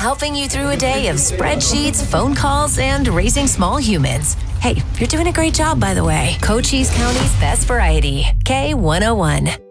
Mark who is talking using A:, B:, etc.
A: helping you through a day of spreadsheets, phone calls, and raising small humans. Hey, you're doing a great job, by the way. Cochise County's best variety, K101.